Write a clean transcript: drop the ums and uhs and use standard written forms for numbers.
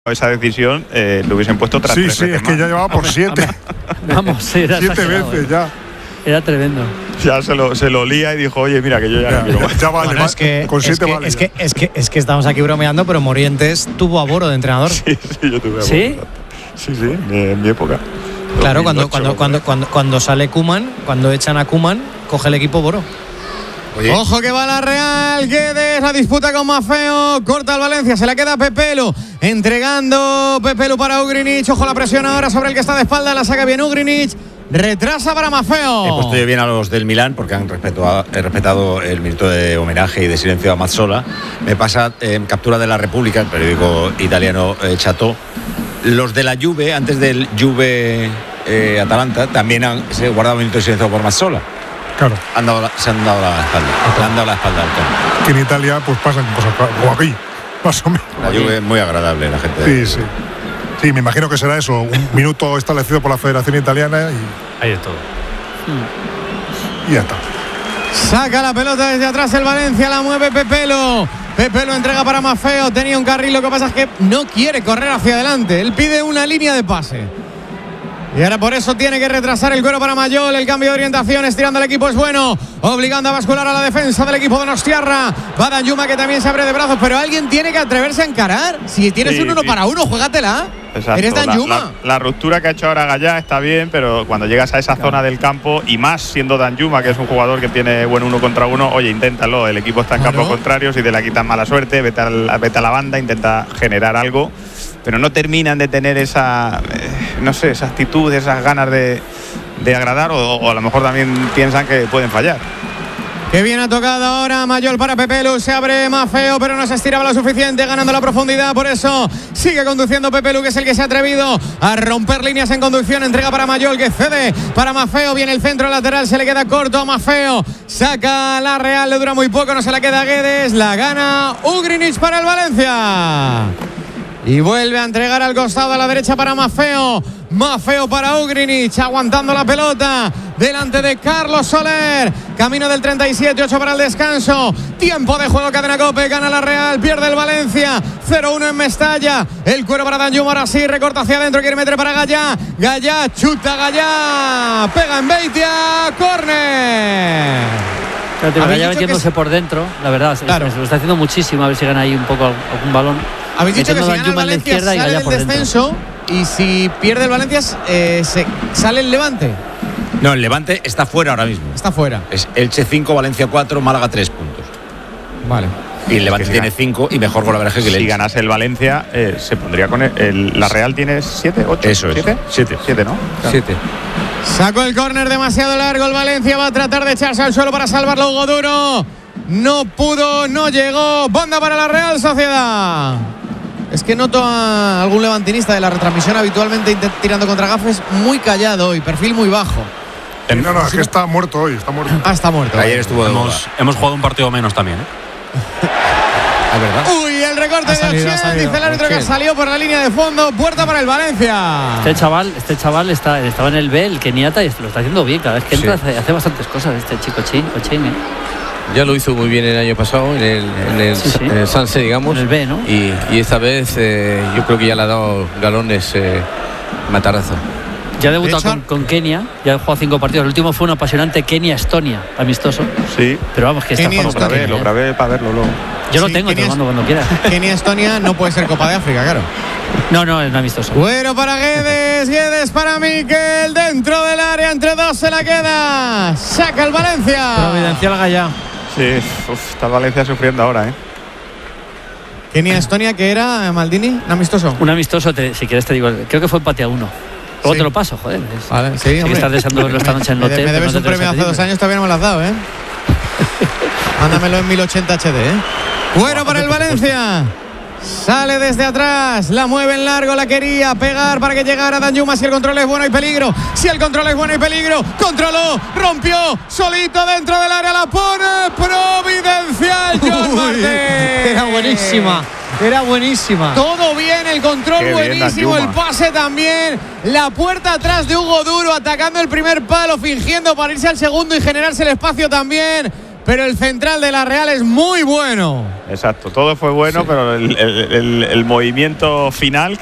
esa decisión le hubiesen puesto otras 3 veces es que ya llevaba por 7. Vamos, era 7 veces ya. Era tremendo. Ya se lo lía y dijo, oye, mira, que yo ya no quiero más. Ya vale, bueno, es que, con 7 vale. Es que estamos aquí bromeando, pero Morientes tuvo a Boro de entrenador. Sí, yo tuve a Boro. ¿Sí? Sí, en mi época. Claro, 2008, cuando sale Koeman, cuando echan a Koeman, coge el equipo Boro. Oye. Ojo que va la Real, Guedes, la disputa con Maffeo, corta el Valencia, se la queda Pepelu, entregando Pepelu para Ugrinic, ojo la presión ahora sobre el que está de espalda, la saca bien Ugrinic, retrasa para Maffeo. He puesto yo bien a los del Milán porque han respetado el minuto de homenaje y de silencio a Mazzola. Me pasa captura de La República, el periódico italiano Chateau. Los de la Juve, antes del Juve Atalanta, también se han guardado un minuto de silencio por Mazzola. Claro. Se han dado la espalda. Le han dado la espalda al campo. Que en Italia pues pasan cosas como aquí, más o menos. La Juve es muy agradable, la gente. Sí. Sí, me imagino que será eso, un minuto establecido por la Federación Italiana y. Hay de todo. Y ya está. Saca la pelota desde atrás el Valencia, la mueve Pepelu. Pepelu entrega para Maffeo, tenía un carril, lo que pasa es que no quiere correr hacia adelante. Él pide una línea de pase. Y ahora por eso tiene que retrasar el cuero para Mayol. El cambio de orientación, estirando el equipo es bueno, obligando a bascular a la defensa del equipo de Donostiarra. Va Danjuma, que también se abre de brazos, pero alguien tiene que atreverse a encarar. Si tienes un 1 para 1, juégatela. Exacto. Eres Danjuma. La ruptura que ha hecho ahora Gallá está bien, pero cuando llegas a esa zona del campo, y más siendo Danjuma, que es un jugador que tiene buen 1 contra 1, oye, inténtalo. El equipo está en campo contrario, si te la quitas mala suerte, vete a la banda, intenta generar algo. Pero no terminan de tener esa actitud, esas ganas de agradar, o a lo mejor también piensan que pueden fallar. Que bien ha tocado ahora Mayol para Pepelu, se abre Maffeo, pero no se estiraba lo suficiente, ganando la profundidad, por eso sigue conduciendo Pepelu, que es el que se ha atrevido a romper líneas en conducción, entrega para Mayol, que cede para Maffeo, viene el centro lateral, se le queda corto a Maffeo, saca la Real, le dura muy poco, no se la queda Guedes, la gana Ugrinic para el Valencia. Y vuelve a entregar al costado a la derecha para Maffeo. Maffeo para Ugrinic, aguantando la pelota delante de Carlos Soler. Camino del 37, 8 para el descanso. Tiempo de juego, cadena COPE, gana la Real, pierde el Valencia. 0-1 en Mestalla. El cuero para Danjuma, ahora sí, recorta hacia adentro, quiere meter para Gallá. Gallá, chuta Gallá. Pega en Beitia, córner. Gallá metiéndose por dentro, la verdad, claro. Se lo está haciendo muchísimo, a ver si gana ahí un poco algún balón. Habéis dicho que si gana el Valencia sale el descenso y si pierde el Valencia sale el Levante. No, el Levante está fuera ahora mismo. Está fuera. Es Elche 5, Valencia 4, Málaga 3 puntos. Vale. Y el Levante tiene 5 y mejor golaveraje que el Elche. Si ganase el Valencia, se pondría con la Real tiene 7, 8. Eso es. 7, ¿no? 7. Sacó el córner demasiado largo el Valencia, va a tratar de echarse al suelo para salvarlo Hugo Duro. No pudo, no llegó. Banda para la Real Sociedad. Es que noto a algún levantinista de la retransmisión habitualmente tirando contra gafes muy callado hoy, perfil muy bajo. No, es que está muerto hoy, está muerto. Está muerto. Ayer estuvo hemos jugado un partido menos también, ¿Es verdad? Uy, el recorte de Ochiel, dice el árbitro que salió por la línea de fondo, puerta para el Valencia. Este chaval estaba en el B, el Keniata, y lo está haciendo bien, cada vez que entra hace bastantes cosas este chico Ochiel, Ya lo hizo muy bien el año pasado en el Sanse, digamos. En el B, ¿no? Y esta vez yo creo que ya le ha dado galones Matarazzo. Ya ha debutado con Kenia, ya ha jugado 5 partidos. El último fue un apasionante Kenia-Estonia, amistoso. Sí. Pero vamos, que está lo grabé para verlo luego. Yo lo tengo, te lo mando cuando quieras. Kenia-Estonia no puede ser Copa de África, claro. No, es amistoso. Bueno para Guedes para Miquel, dentro del área, entre dos se la queda. Saca el Valencia. Providencial Gallá. Sí, está Valencia sufriendo ahora, Kenia-Estonia, que era Maldini, un amistoso. Un amistoso, si quieres te digo, creo que fue empate a 1. Luego te lo paso, joder. Vale, sí, hombre. Estás deseando verlo esta noche en el hotel. Me debes un premio hace 2 años, todavía no me lo has dado, Mándamelo en 1080 HD, Bueno para el Valencia. Sale desde atrás, la mueve en largo, la quería pegar para que llegara Danjuma. Si el control es bueno y peligro, controló, rompió, solito dentro del área, la pone providencial John Martín. Era buenísima. Todo bien, el control buenísimo, el pase también, la puerta atrás de Hugo Duro, atacando el primer palo, fingiendo para irse al segundo y generarse el espacio también. pero el central de la Real es muy bueno. Exacto, todo fue bueno, pero el movimiento final